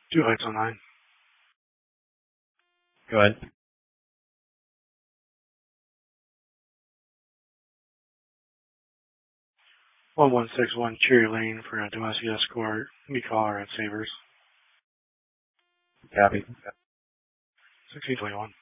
Two Heights on 9. Go ahead. 1161 Cherry Lane for a domestic escort. We call her at Sabres. Copy. 1621.